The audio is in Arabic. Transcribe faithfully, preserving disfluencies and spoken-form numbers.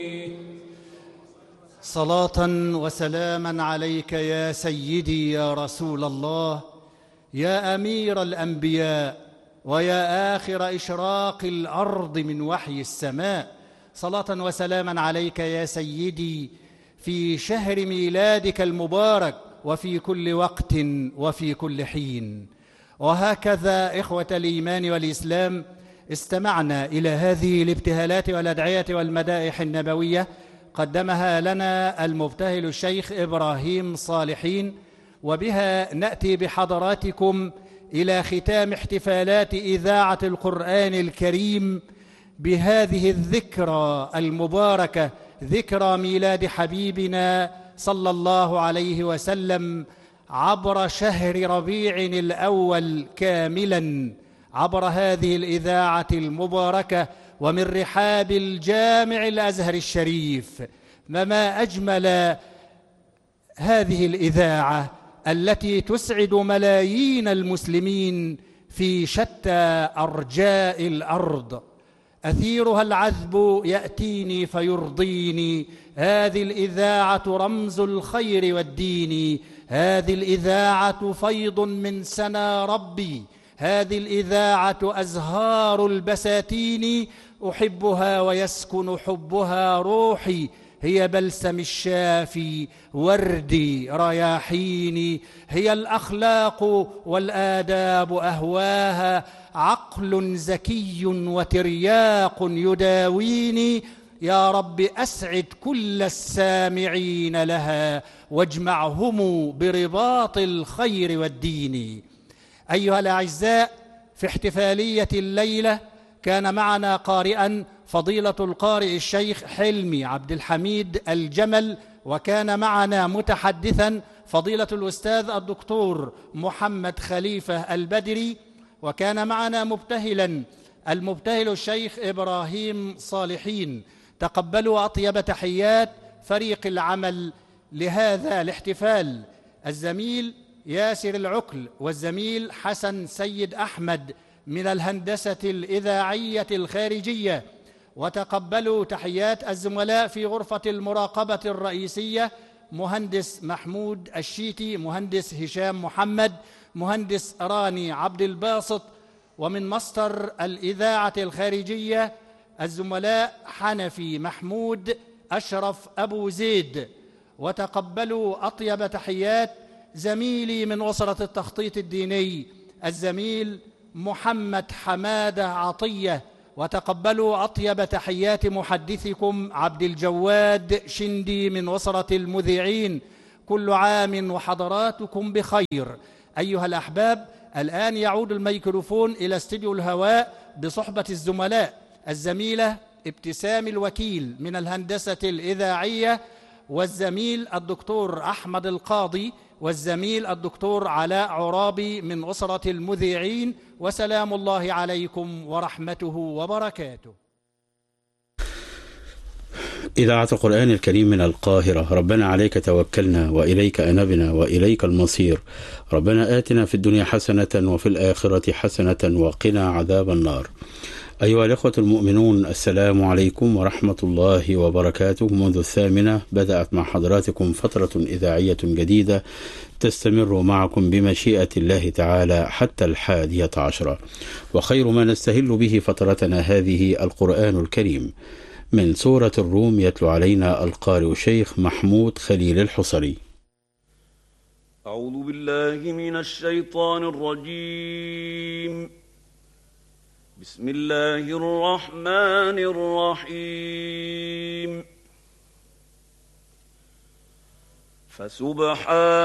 صلاة وسلاما عليك يا سيدي يا رسول الله، يا أمير الأنبياء، ويا آخر إشراق الأرض من وحي السماء. صلاة وسلاما عليك يا سيدي في شهر ميلادك المبارك، وفي كل وقت وفي كل حين. وهكذا إخوة الإيمان والإسلام، استمعنا إلى هذه الابتهالات والأدعية والمدائح النبوية قدمها لنا المبتهل الشيخ إبراهيم صالحين، وبها نأتي بحضراتكم إلى ختام احتفالات إذاعة القرآن الكريم بهذه الذكرى المباركة، ذكرى ميلاد حبيبنا صلى الله عليه وسلم عبر شهر ربيع الأول كاملا، عبر هذه الإذاعة المباركة ومن رحاب الجامع الأزهر الشريف. فما أجمل هذه الإذاعة التي تسعد ملايين المسلمين في شتى أرجاء الأرض. أثيرها العذب يأتيني فيرضيني، هذه الإذاعة رمز الخير والدين، هذه الإذاعة فيض من سنا ربي، هذه الإذاعة أزهار البساتين، أحبها ويسكن حبها روحي، هي بلسم الشافي وردي رياحيني، هي الأخلاق والآداب أهواها، عقل زكي وترياق يداويني. يا رب أسعد كل السامعين لها، واجمعهم برباط الخير والدين. أيها الأعزاء، في احتفالية الليلة كان معنا قارئا فضيلة القارئ الشيخ حلمي عبد الحميد الجمل، وكان معنا متحدثا فضيلة الأستاذ الدكتور محمد خليفة البدري، وكان معنا مبتهلا المبتهل الشيخ إبراهيم صالحين. تقبلوا أطيب تحيات فريق العمل لهذا الاحتفال، الزميل ياسر العكل والزميل حسن سيد أحمد من الهندسة الإذاعية الخارجية. وتقبلوا تحيات الزملاء في غرفة المراقبة الرئيسية، مهندس محمود الشيتي، مهندس هشام محمد، مهندس راني عبد الباسط، ومن مصدر الإذاعة الخارجية الزملاء حنفي محمود، أشرف أبو زيد. وتقبلوا أطيب تحيات زميلي من أسرة التخطيط الديني الزميل محمد حمادة عطية. وتقبلوا أطيب تحيات محدثكم عبد الجواد شندي من أسرة المذيعين. كل عام وحضراتكم بخير. أيها الأحباب، الآن يعود الميكروفون إلى استديو الهواء بصحبة الزملاء، الزميلة ابتسام الوكيل من الهندسة الإذاعية، والزميل الدكتور أحمد القاضي، والزميل الدكتور علاء عرابي من أسرة المذيعين. وسلام الله عليكم ورحمته وبركاته. إذاعة القرآن الكريم من القاهرة. ربنا عليك توكلنا وإليك أنبنا وإليك المصير. ربنا آتنا في الدنيا حسنة وفي الآخرة حسنة وقنا عذاب النار. أيها الأخوة المؤمنون، السلام عليكم ورحمة الله وبركاته. منذ الثامنة بدأت مع حضراتكم فترة إذاعية جديدة تستمر معكم بمشيئة الله تعالى حتى الحادية عشرة، وخير ما نستهل به فترتنا هذه القرآن الكريم. من سورة الروم يتلو علينا القارئ الشيخ محمود خليل الحصري. أعوذ بالله من الشيطان الرجيم. بسم الله الرحمن الرحيم. فسبحان